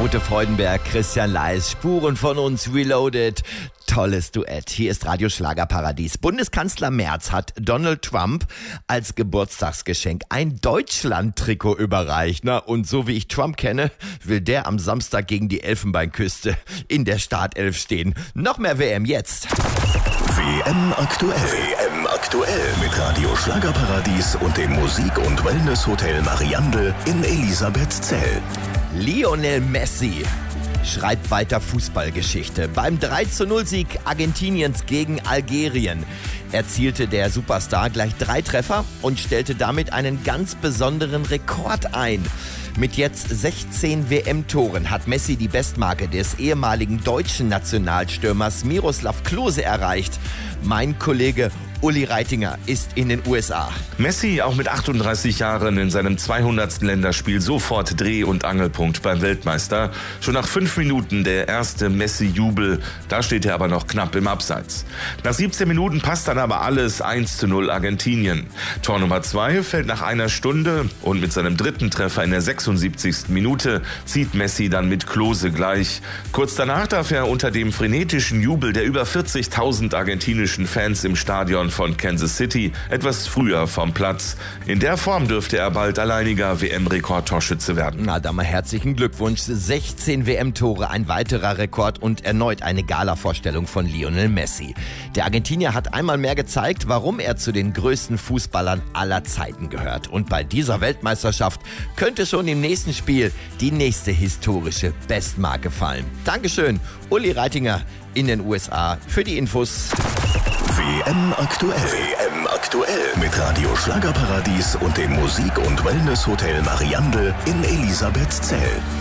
Ute Freudenberg, Christian Leis, Spuren von uns reloaded. Tolles Duett. Hier ist Radio Schlagerparadies. Bundeskanzler Merz hat Donald Trump als Geburtstagsgeschenk ein Deutschland-Trikot überreicht. Na, und so wie ich Trump kenne, will der am Samstag gegen die Elfenbeinküste in der Startelf stehen. Noch mehr WM jetzt. WM aktuell. WM aktuell mit Radio Schlagerparadies und dem Musik- und Wellness-Hotel Mariandel in Elisabethzell. Lionel Messi schreibt weiter Fußballgeschichte. Beim 3:0-Sieg Argentiniens gegen Algerien erzielte der Superstar gleich 3 Treffer und stellte damit einen ganz besonderen Rekord ein. Mit jetzt 16 WM-Toren hat Messi die Bestmarke des ehemaligen deutschen Nationalstürmers Miroslav Klose erreicht. Mein Kollege Uli Reitinger ist in den USA. Messi, auch mit 38 Jahren in seinem 200. Länderspiel, sofort Dreh- und Angelpunkt beim Weltmeister. Schon nach 5 Minuten der erste Messi-Jubel, da steht er aber noch knapp im Abseits. Nach 17 Minuten passt dann aber alles, 1:0 Argentinien. Tor Nummer 2 fällt nach einer Stunde und mit seinem dritten Treffer in der 76. Minute zieht Messi dann mit Klose gleich. Kurz danach darf er unter dem frenetischen Jubel der über 40.000 argentinischen Fans im Stadion von Kansas City etwas früher vom Platz. In der Form dürfte er bald alleiniger WM-Rekordtorschütze werden. Na, da mal herzlichen Glückwunsch. 16 WM-Tore, ein weiterer Rekord und erneut eine Gala-Vorstellung von Lionel Messi. Der Argentinier hat einmal mehr gezeigt, warum er zu den größten Fußballern aller Zeiten gehört. Und bei dieser Weltmeisterschaft könnte schon im nächsten Spiel die nächste historische Bestmarke fallen. Dankeschön, Uli Reitinger in den USA für die Infos. WM aktuell. WM aktuell mit Radio Schlagerparadies und dem Musik- und Wellness-Hotel Mariandel in Elisabethzell.